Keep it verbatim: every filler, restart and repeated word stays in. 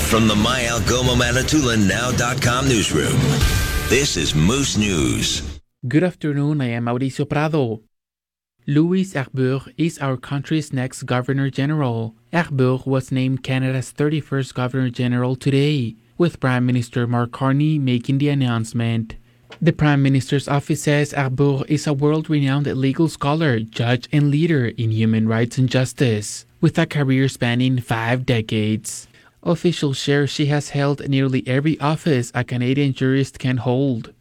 From the My Algoma Manitoulin Now dot com newsroom, this is Moose News. Good afternoon, I am Mauricio Prado. Louis Arbour is our country's next Governor-General. Arbour was named Canada's thirty-first Governor-General today, with Prime Minister Mark Carney making the announcement. The Prime Minister's office says Arbour is a world-renowned legal scholar, judge, and leader in human rights and justice, with a career spanning five decades. Officials share she has held nearly every office a Canadian jurist can hold.